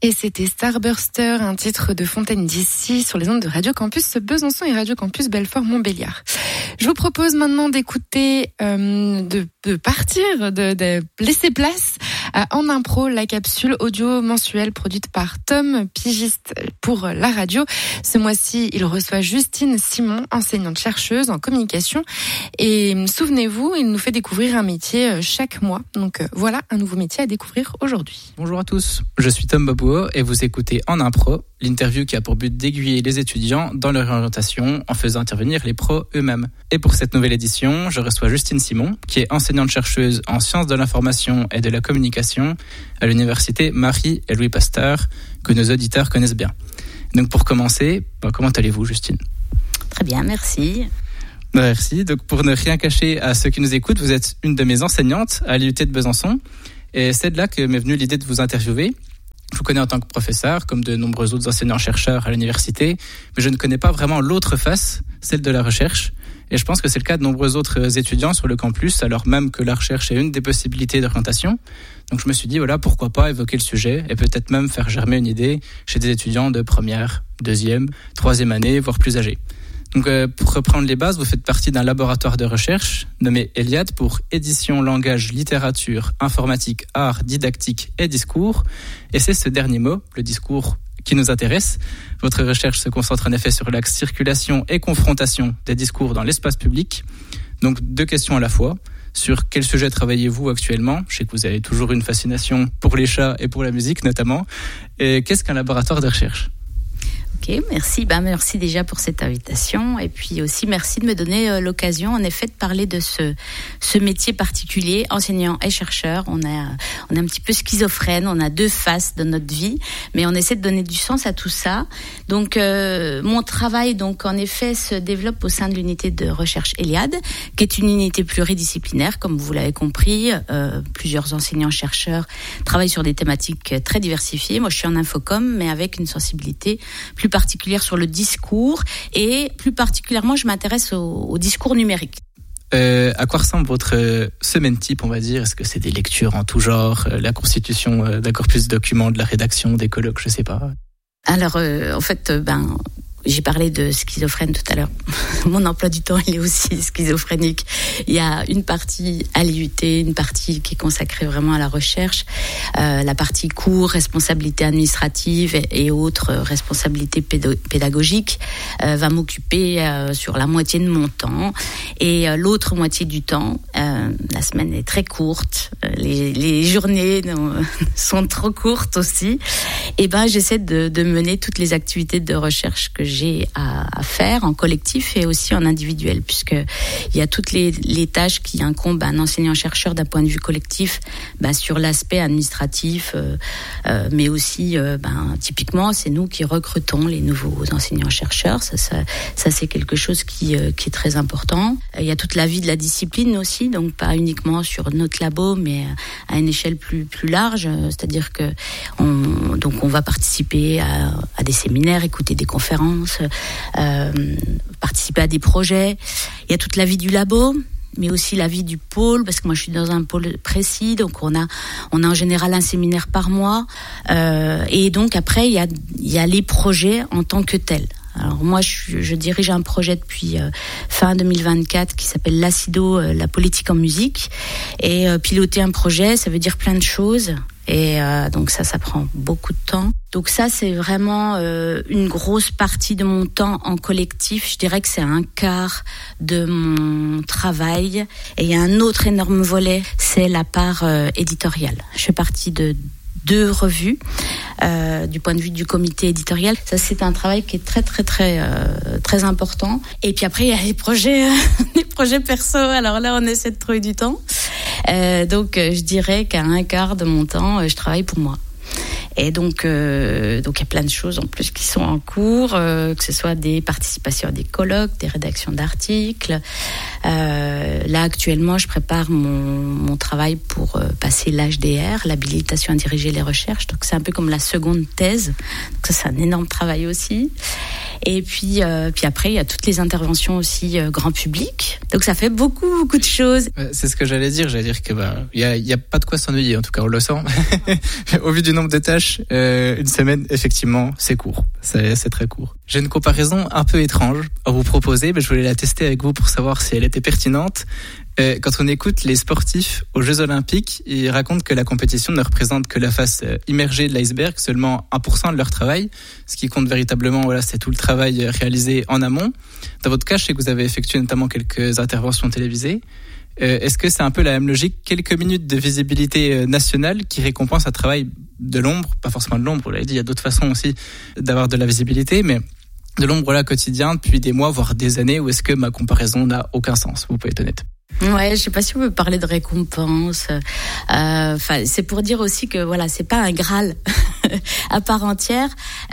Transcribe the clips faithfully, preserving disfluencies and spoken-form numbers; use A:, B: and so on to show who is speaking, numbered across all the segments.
A: Et c'était Starburster, un titre de Fontaine D C sur les ondes de Radio Campus Besançon et Radio Campus Belfort-Montbéliard. Je vous propose maintenant d'écouter, euh, de, de partir, de, de laisser place à En Impro, la capsule audio mensuelle produite par Tom, pigiste pour la radio. Ce mois-ci, il reçoit Justine Simon, enseignante-chercheuse en communication. Et souvenez-vous, il nous fait découvrir un métier chaque mois. Donc voilà un nouveau métier à découvrir aujourd'hui.
B: Bonjour à tous, je suis Tom Babouo et vous écoutez En Impro, l'interview qui a pour but d'aiguiller les étudiants dans leur orientation en faisant intervenir les pros eux-mêmes. Et pour cette nouvelle édition, je reçois Justine Simon, qui est enseignante-chercheuse en sciences de l'information et de la communication à l'université Marie et Louis Pasteur, que nos auditeurs connaissent bien. Donc pour commencer, bah, comment allez-vous, Justine ?
C: Très bien, merci.
B: Merci. Donc pour ne rien cacher à ceux qui nous écoutent, vous êtes une de mes enseignantes à l'I U T de Besançon. Et c'est de là que m'est venue l'idée de vous interviewer. Je vous connais en tant que professeur, comme de nombreux autres enseignants-chercheurs à l'université, mais je ne connais pas vraiment l'autre face, celle de la recherche. Et je pense que c'est le cas de nombreux autres étudiants sur le campus, alors même que la recherche est une des possibilités d'orientation. Donc je me suis dit, voilà, pourquoi pas évoquer le sujet et peut-être même faire germer une idée chez des étudiants de première, deuxième, troisième année, voire plus âgés. Donc, euh, pour reprendre les bases, vous faites partie d'un laboratoire de recherche nommé ELIAD pour édition, langage, littérature, informatique, art, didactique et discours. Et c'est ce dernier mot, le discours, qui nous intéresse. Votre recherche se concentre en effet sur l'axe circulation et confrontation des discours dans l'espace public. Donc, deux questions à la fois. Sur quel sujet travaillez-vous actuellement ? Je sais que vous avez toujours une fascination pour les chats et pour la musique notamment. Et qu'est-ce qu'un laboratoire de recherche ?
C: Ok, merci. Ben, merci déjà pour cette invitation. Et puis aussi, merci de me donner euh, l'occasion, en effet, de parler de ce, ce métier particulier, enseignant et chercheur. On a, on est un petit peu schizophrène, on a deux faces de notre vie, mais on essaie de donner du sens à tout ça. Donc, euh, mon travail, donc, en effet, se développe au sein de l'unité de recherche ELIAD, qui est une unité pluridisciplinaire, comme vous l'avez compris. Euh, plusieurs enseignants-chercheurs travaillent sur des thématiques très diversifiées. Moi, je suis en infocom, mais avec une sensibilité plus particulière sur le discours et plus particulièrement je m'intéresse au, au discours numérique.
B: Euh, à quoi ressemble votre semaine type, on va dire ? Est-ce que c'est des lectures en tout genre, la constitution d'un corpus de documents, de la rédaction, des colloques, je sais pas.
C: Alors euh, en fait, ben j'ai parlé de schizophrène tout à l'heure. Mon emploi du temps, il est aussi schizophrénique. Il y a une partie à l'I U T, une partie qui est consacrée vraiment à la recherche. Euh, la partie cours, responsabilité administrative et, et autres responsabilités pédo- pédagogiques euh, va m'occuper euh, sur la moitié de mon temps. Et euh, l'autre moitié du temps, euh, la semaine est très courte. Euh, les, les journées non, sont trop courtes aussi. Et ben, j'essaie de, de mener toutes les activités de recherche que j'ai j'ai à, à faire en collectif et aussi en individuel, puisque il y a toutes les, les tâches qui incombent à un enseignant-chercheur d'un point de vue collectif, bah, sur l'aspect administratif, euh, euh, mais aussi, euh, bah, typiquement, c'est nous qui recrutons les nouveaux enseignants-chercheurs. Ça, ça, ça c'est quelque chose qui, euh, qui est très important. Il y a toute la vie de la discipline aussi, donc pas uniquement sur notre labo, mais à une échelle plus plus large. C'est-à-dire que on, donc on va participer à, à des séminaires, écouter des conférences. Euh, participer à des projets. Il y a toute la vie du labo, mais aussi la vie du pôle, parce que moi je suis dans un pôle précis, donc on a on a en général un séminaire par mois, euh, et donc après il y a il y a les projets en tant que tels. Alors moi, je, je dirige un projet depuis euh, fin deux mille vingt-quatre qui s'appelle l'ACIDO, euh, la politique en musique. Et euh, piloter un projet, ça veut dire plein de choses. Et euh, donc ça, ça prend beaucoup de temps. Donc ça, c'est vraiment euh, une grosse partie de mon temps en collectif. Je dirais que c'est un quart de mon travail. Et il y a un autre énorme volet, c'est la part euh, éditoriale. Je fais partie de deux revues euh, du point de vue du comité éditorial. Ça, c'est un travail qui est très très très euh, très important. Et puis après, il y a les projets, euh, les projets perso. Alors là, on essaie de trouver du temps. Euh, donc, euh, je dirais qu'à un quart de mon temps, euh, je travaille pour moi. Et donc, euh, donc il y a plein de choses en plus qui sont en cours, euh, que ce soit des participations à des colloques, des rédactions d'articles. Euh, là, actuellement, je prépare mon, mon travail pour euh, passer l'H D R, l'habilitation à diriger les recherches. Donc, c'est un peu comme la seconde thèse. Donc, ça, c'est un énorme travail aussi. Et puis, euh, puis après, il y a toutes les interventions aussi euh, grand public. Donc, ça fait beaucoup, beaucoup de choses.
B: C'est ce que j'allais dire. J'allais dire que bah, il y a, il y a pas de quoi s'ennuyer. En tout cas, on le sent. Au vu du nombre de tâches n'empêche, euh, une semaine, effectivement, c'est court. C'est, c'est très court. J'ai une comparaison un peu étrange à vous proposer, mais je voulais la tester avec vous pour savoir si elle était pertinente. Euh, quand on écoute les sportifs aux Jeux Olympiques, ils racontent que la compétition ne représente que la face immergée de l'iceberg, seulement un pour cent de leur travail. Ce qui compte véritablement, voilà, c'est tout le travail réalisé en amont. Dans votre cas, je sais que vous avez effectué notamment quelques interventions télévisées. Euh, est-ce que c'est un peu la même logique, quelques minutes de visibilité nationale qui récompense un travail de l'ombre, pas forcément de l'ombre, vous l'avez dit, il y a d'autres façons aussi d'avoir de la visibilité, mais de l'ombre là quotidien depuis des mois, voire des années, ou est-ce que ma comparaison n'a aucun sens? Vous pouvez être honnête.
C: Ouais, je sais pas si on peut parler de récompense. Enfin, euh, c'est pour dire aussi que voilà, c'est pas un Graal à part entière.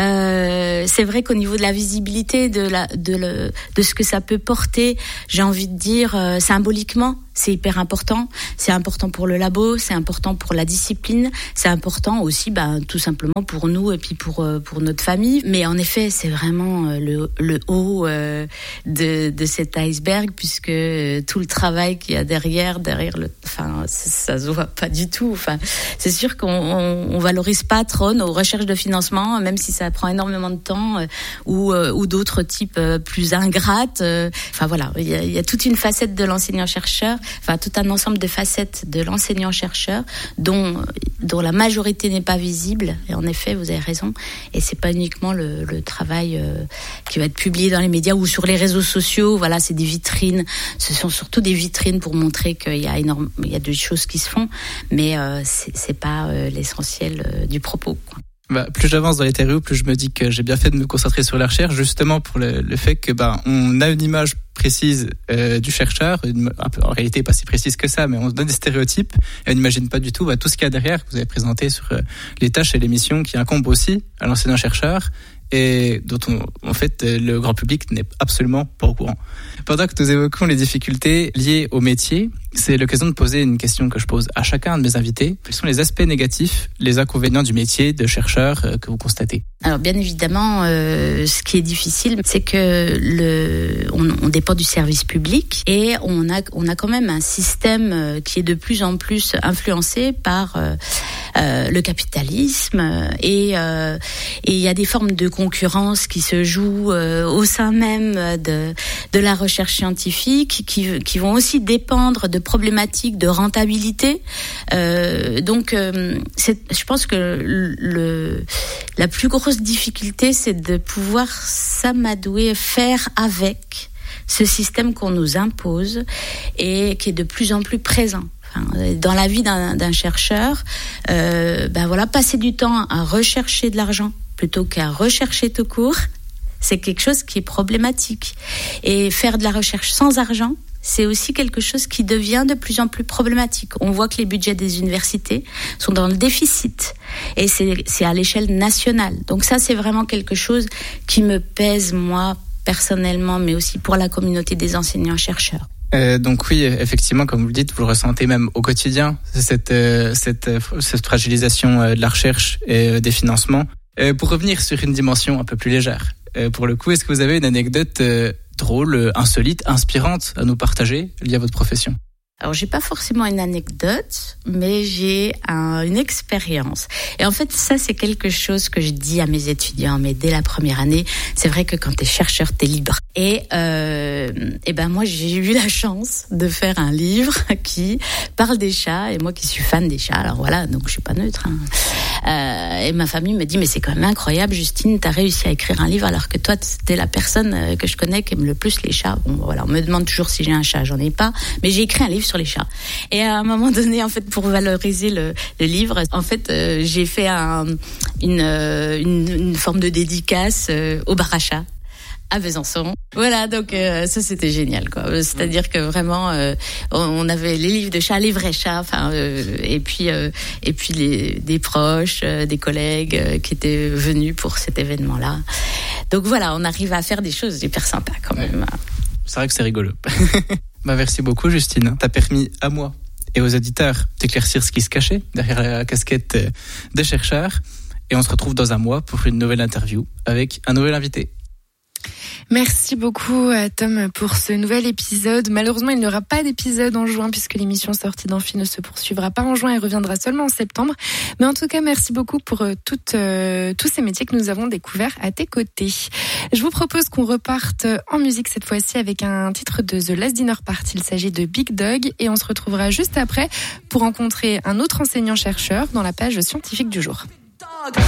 C: Euh, c'est vrai qu'au niveau de la visibilité, de la, de le, de ce que ça peut porter, j'ai envie de dire euh, symboliquement. C'est hyper important. C'est important pour le labo, c'est important pour la discipline, c'est important aussi, bah, tout simplement pour nous et puis pour euh, pour notre famille. Mais en effet, c'est vraiment euh, le le haut euh, de de cet iceberg, puisque euh, tout le travail qu'il y a derrière, derrière le, enfin, ça, ça se voit pas du tout. Enfin, c'est sûr qu'on on, on valorise pas trop nos recherches de financement, même si ça prend énormément de temps, euh, ou euh, ou d'autres types euh, plus ingrates. Euh, enfin voilà, il y a, il y a toute une facette de l'enseignant-chercheur. Enfin, tout un ensemble de facettes de l'enseignant-chercheur dont, dont la majorité n'est pas visible. Et en effet, vous avez raison. Et c'est pas uniquement le, le travail euh, qui va être publié dans les médias ou sur les réseaux sociaux. Voilà, c'est des vitrines. Ce sont surtout des vitrines pour montrer qu'il y a énorme, il y a des choses qui se font. Mais euh, c'est, c'est pas euh, l'essentiel euh, du propos, quoi.
B: Bah, plus j'avance dans l'interview, plus je me dis que j'ai bien fait de me concentrer sur la recherche, justement pour le, le fait que bah, on a une image précise euh, du chercheur, une, un peu, en réalité pas si précise que ça, mais on se donne des stéréotypes et on n'imagine pas du tout bah, tout ce qu'il y a derrière que vous avez présenté sur euh, les tâches et les missions qui incombent aussi à l'enseignant-chercheur et dont on, en fait le grand public n'est absolument pas au courant. Pendant que nous évoquons les difficultés liées au métier, c'est l'occasion de poser une question que je pose à chacun de mes invités. Quels sont les aspects négatifs, les inconvénients du métier de chercheur euh, que vous constatez?
C: Alors bien évidemment, euh, ce qui est difficile, c'est que le, on, on dépend du service public et on a, on a quand même un système qui est de plus en plus influencé par euh, euh, le capitalisme et euh, et il y a des formes de concurrence qui se jouent euh, au sein même de de la recherche scientifique, qui qui vont aussi dépendre de problématiques de rentabilité. Euh, donc, euh, c'est, je pense que le, le la plus grosse difficulté, c'est de pouvoir s'amadouer, faire avec ce système qu'on nous impose et qui est de plus en plus présent. Enfin, dans la vie d'un, d'un chercheur, euh, ben voilà, passer du temps à rechercher de l'argent plutôt qu'à rechercher tout court, c'est quelque chose qui est problématique. Et faire de la recherche sans argent, c'est aussi quelque chose qui devient de plus en plus problématique. On voit que les budgets des universités sont dans le déficit et c'est, c'est à l'échelle nationale. Donc ça, c'est vraiment quelque chose qui me pèse, moi, personnellement, mais aussi pour la communauté des enseignants-chercheurs.
B: Euh, donc oui, effectivement, comme vous le dites, vous le ressentez même au quotidien, cette, euh, cette, cette fragilisation euh, de la recherche et euh, des financements. Euh, pour revenir sur une dimension un peu plus légère, euh, pour le coup, est-ce que vous avez une anecdote euh, drôle, insolite, inspirante à nous partager liée à votre profession?
C: Alors, j'ai pas forcément une anecdote, mais j'ai un, une expérience. Et en fait, ça, c'est quelque chose que je dis à mes étudiants, mais dès la première année, c'est vrai que quand t'es chercheur, t'es libre. Et, euh, et ben, moi, j'ai eu la chance de faire un livre qui parle des chats, et moi qui suis fan des chats, alors voilà, donc je suis pas neutre, hein. Euh, et ma famille me dit, mais c'est quand même incroyable, Justine, t'as réussi à écrire un livre alors que toi, t'es la personne que je connais qui aime le plus les chats. Bon, voilà, on me demande toujours si j'ai un chat, j'en ai pas, mais j'ai écrit un livre sur les chats. Et à un moment donné, en fait, pour valoriser le, le livre, en fait, euh, j'ai fait un, une, une, une forme de dédicace euh, au bar à chat à Besançon. Voilà, donc euh, ça c'était génial, quoi. C'est-à-dire que vraiment, euh, on avait les livres de chats, les vrais chats, enfin, euh, et puis euh, et puis les des proches, euh, des collègues euh, qui étaient venus pour cet événement-là. Donc voilà, on arrive à faire des choses hyper sympas quand même.
B: C'est vrai que c'est rigolo. Bah, merci beaucoup, Justine. T'as permis à moi et aux auditeurs d'éclaircir ce qui se cachait derrière la casquette de chercheur. Et on se retrouve dans un mois pour une nouvelle interview avec un nouvel invité.
A: Merci beaucoup à Tom pour ce nouvel épisode. Malheureusement, il n'y aura pas d'épisode en juin puisque l'émission Sortie d'Amphi ne se poursuivra pas en juin et reviendra seulement en septembre. Mais en tout cas, merci beaucoup pour euh, toutes, euh, tous ces métiers que nous avons découverts à tes côtés. Je vous propose qu'on reparte en musique cette fois-ci avec un titre de The Last Dinner Party. Il s'agit de Big Dog et on se retrouvera juste après pour rencontrer un autre enseignant-chercheur dans la page scientifique du jour.